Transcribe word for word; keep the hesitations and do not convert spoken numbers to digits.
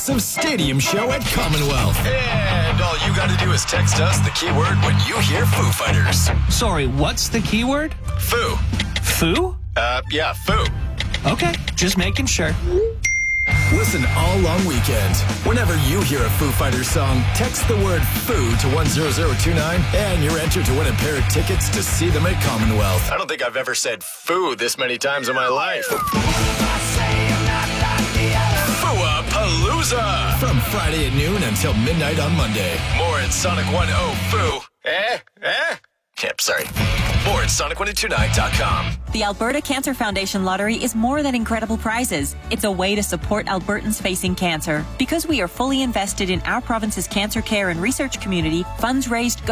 Some Stadium Show at Commonwealth. And all you gotta do is text us the keyword when you hear Foo Fighters. Sorry, what's the keyword? Foo. Foo? Uh, yeah, Foo. Okay, just making sure. Listen all long weekend. Whenever you hear a Foo Fighters song, text the word Foo to one zero zero two nine, and you're entered to win a pair of tickets to see them at Commonwealth. I don't think I've ever said Foo this many times in my life. Foo-a-palooza! From Friday at noon until midnight on Monday. More at Sonic one oh Foo. Eh? Eh? Yep, sorry. More at Sonic one oh two nine dot com. The Alberta Cancer Foundation Lottery is more than incredible prizes. It's a way to support Albertans facing cancer. Because we are fully invested in our province's cancer care and research community, funds raised go